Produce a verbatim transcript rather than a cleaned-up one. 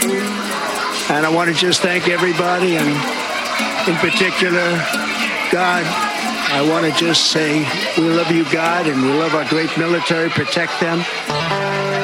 And I want to just thank everybody, and in particular, God. I want to just say we love you, God, and we love our great military. Protect them.